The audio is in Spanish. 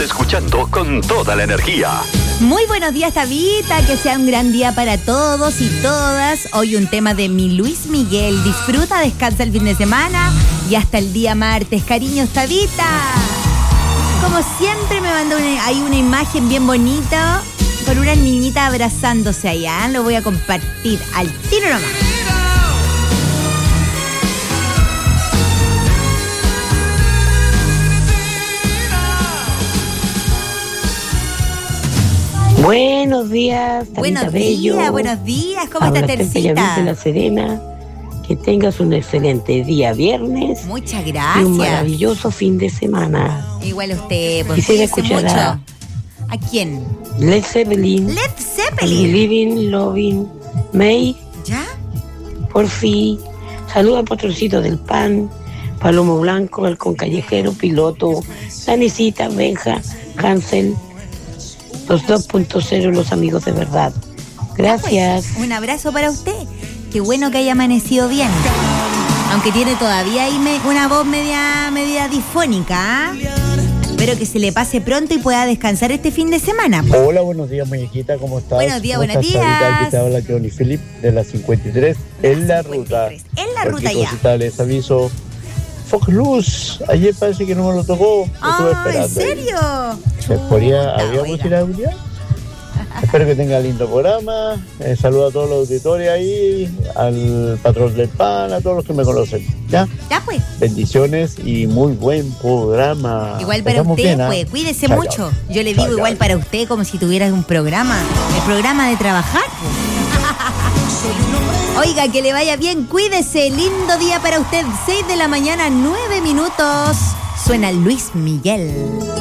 Escuchando con toda la energía. Muy buenos días, Tabita, que sea un gran día para todos y todas. Hoy un tema de mi Luis Miguel. Disfruta, descansa el fin de semana y hasta el día martes. Cariños, Tabita. Como siempre me mandó ahí una imagen bien bonita con una niñita abrazándose allá. Lo voy a compartir al tiro nomás. Buenos días, buenos días, buenos días. ¿Cómo está Tercita? De La Serena. Que tengas un excelente día viernes. Muchas gracias. Y un maravilloso fin de semana. Igual a usted. Pues, quisiera escuchar mucho. ¿A quién? Led Zeppelin. Led Zeppelin. Living, Loving, May. ¿Ya? Por fin. Saluda al patroncito del pan. Palomo Blanco, el con Callejero, Piloto, Danisita, Benja, Hansel. Los 2.0, los amigos de verdad. Gracias. Pues, un abrazo para usted. Qué bueno que haya amanecido bien. Aunque tiene todavía ahí una voz media difónica. Espero que se le pase pronto y pueda descansar este fin de semana. Hola, buenos días, muñequita. ¿Cómo estás? Buenos días, buenos días. Aquí te habla Johnny Philip de la 53. En la ruta. En la ruta ya. Cosita, les aviso. Fox ayer parece que no me lo tocó. Estuve esperando. ¿En serio? ¿Habríamos ir a un día? Espero que tenga lindo programa. Saludo a todos los auditores ahí, al patrón del pan, a todos los que me conocen. ¿Ya? Ya pues. Bendiciones y muy buen programa. Igual para usted, bien, pues, cuídese chao, mucho. Chao. Yo le digo chao, igual para usted como si tuvieras un programa. El programa de trabajar. Oiga, que le vaya bien, cuídese. Lindo día para usted. 6 de la mañana, 9 minutos. Suena Luis Miguel.